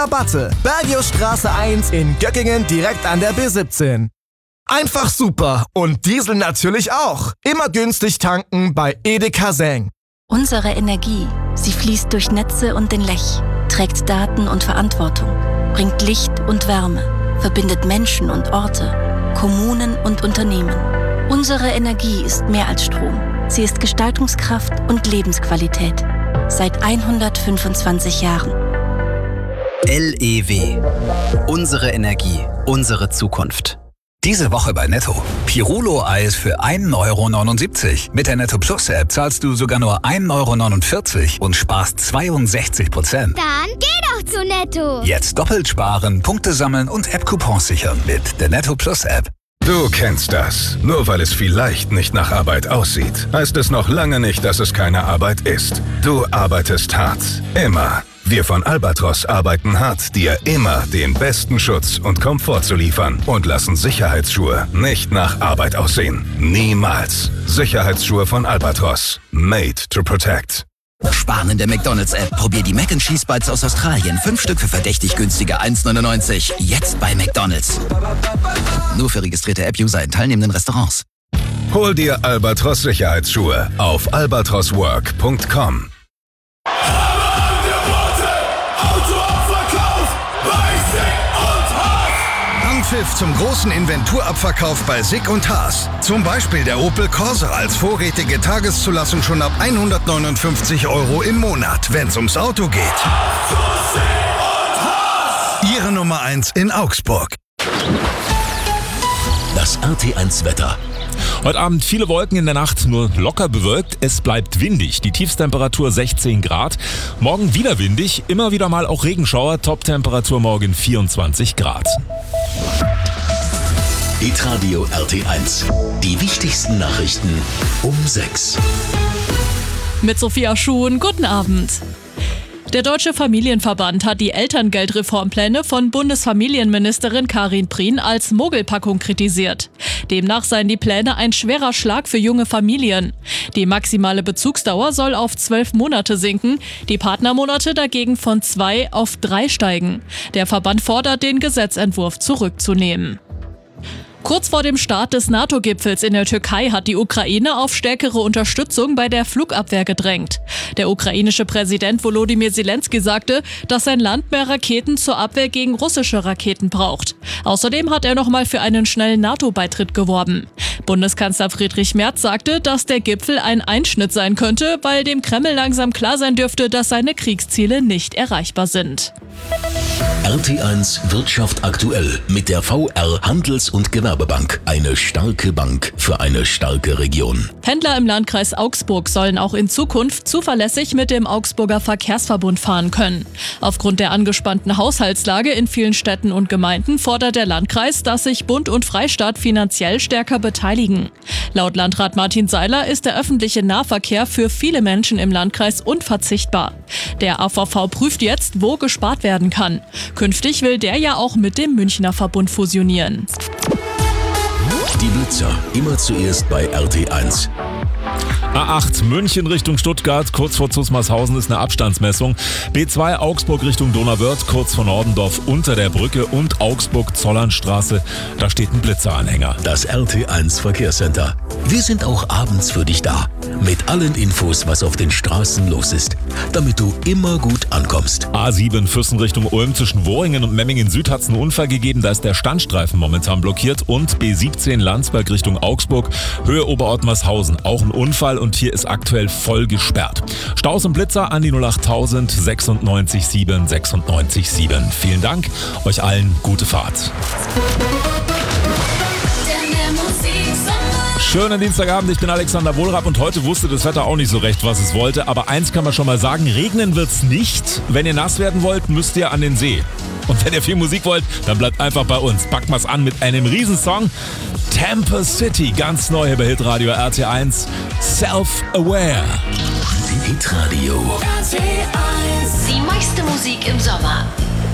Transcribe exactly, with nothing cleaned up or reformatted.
Rabatte. Bergiusstraße eins in Göckingen direkt an der B siebzehn. Einfach super und Diesel natürlich auch. Immer günstig tanken bei Edeka Seng. Unsere Energie, sie fließt durch Netze und den Lech, trägt Daten und Verantwortung, bringt Licht und Wärme, verbindet Menschen und Orte, Kommunen und Unternehmen. Unsere Energie ist mehr als Strom. Sie ist Gestaltungskraft und Lebensqualität. Seit hundertfünfundzwanzig Jahren. L E W. Unsere Energie, unsere Zukunft. Diese Woche bei Netto. Pirulo-Eis für ein Euro neunundsiebzig. Mit der Netto Plus App zahlst du sogar nur ein Euro neunundvierzig und sparst zweiundsechzig Prozent. Dann geh doch zu Netto. Jetzt doppelt sparen, Punkte sammeln und App-Coupons sichern mit der Netto Plus App. Du kennst das. Nur weil es vielleicht nicht nach Arbeit aussieht, heißt es noch lange nicht, dass es keine Arbeit ist. Du arbeitest hart. Immer. Wir von Albatros arbeiten hart, dir immer den besten Schutz und Komfort zu liefern und lassen Sicherheitsschuhe nicht nach Arbeit aussehen. Niemals. Sicherheitsschuhe von Albatros. Made to protect. Sparen in der McDonald's-App. Probier die Mac and Cheese Bites aus Australien. Fünf Stück für verdächtig günstige eins neunundneunzig. Jetzt bei McDonald's. Nur für registrierte App-User in teilnehmenden Restaurants. Hol dir Albatros Sicherheitsschuhe auf albatros work punkt com. Anpfiff zum großen Inventurabverkauf bei Sick und Haas. Zum Beispiel der Opel Corsa als vorrätige Tageszulassung schon ab hundertneunundfünfzig Euro im Monat, wenn es ums Auto geht. Ihre Nummer eins in Augsburg. Das R T eins Wetter. Heute Abend viele Wolken, in der Nacht nur locker bewölkt. Es bleibt windig. Die Tiefstemperatur sechzehn Grad. Morgen wieder windig, immer wieder mal auch Regenschauer. Toptemperatur morgen vierundzwanzig Grad. Hitradio R T eins. Die wichtigsten Nachrichten um sechs. Mit Sophia Schuhn, guten Abend. Der Deutsche Familienverband hat die Elterngeldreformpläne von Bundesfamilienministerin Karin Prien als Mogelpackung kritisiert. Demnach seien die Pläne ein schwerer Schlag für junge Familien. Die maximale Bezugsdauer soll auf zwölf Monate sinken, die Partnermonate dagegen von zwei auf drei steigen. Der Verband fordert, den Gesetzentwurf zurückzunehmen. Kurz vor dem Start des NATO-Gipfels in der Türkei hat die Ukraine auf stärkere Unterstützung bei der Flugabwehr gedrängt. Der ukrainische Präsident Volodymyr Zelensky sagte, dass sein Land mehr Raketen zur Abwehr gegen russische Raketen braucht. Außerdem hat er nochmal für einen schnellen NATO-Beitritt geworben. Bundeskanzler Friedrich Merz sagte, dass der Gipfel ein Einschnitt sein könnte, weil dem Kreml langsam klar sein dürfte, dass seine Kriegsziele nicht erreichbar sind. R T eins Wirtschaft aktuell mit der V R Handels- und Gewerbebank. Eine starke Bank für eine starke Region. Pendler im Landkreis Augsburg sollen auch in Zukunft zuverlässig mit dem Augsburger Verkehrsverbund fahren können. Aufgrund der angespannten Haushaltslage in vielen Städten und Gemeinden fordert der Landkreis, dass sich Bund und Freistaat finanziell stärker beteiligen. Laut Landrat Martin Seiler ist der öffentliche Nahverkehr für viele Menschen im Landkreis unverzichtbar. Der A V V prüft jetzt, wo gespart werden kann. Künftig will der ja auch mit dem Münchner Verbund fusionieren. Die Blitzer, immer zuerst bei R T eins. A acht München Richtung Stuttgart, kurz vor Zusmarshausen ist eine Abstandsmessung. B zwei Augsburg Richtung Donauwörth, kurz vor Nordendorf unter der Brücke und Augsburg-Zollernstraße, da steht ein Blitzeranhänger. Das R T eins Verkehrscenter. Wir sind auch abends für dich da. Mit allen Infos, was auf den Straßen los ist, damit du immer gut ankommst. A sieben Füssen Richtung Ulm, zwischen Worringen und Memmingen Süd hat es einen Unfall gegeben, da ist der Standstreifen momentan blockiert. Und B siebzehn Landsberg Richtung Augsburg, Höhe Oberottmarshausen, auch ein Unfall und hier ist aktuell voll gesperrt. Staus und Blitzer an die null acht tausend sechsundneunzig sieben sechsundneunzig sieben. Vielen Dank, euch allen gute Fahrt. Schönen Dienstagabend, ich bin Alexander Wohlrapp und heute wusste das Wetter auch nicht so recht, was es wollte. Aber eins kann man schon mal sagen, regnen wird's nicht. Wenn ihr nass werden wollt, müsst ihr an den See. Und wenn ihr viel Musik wollt, dann bleibt einfach bei uns. Packt mal's an mit einem Riesensong. Tampa City, ganz neu hier bei Hitradio R T eins. Self-Aware. Hitradio. Die meiste Musik im Sommer.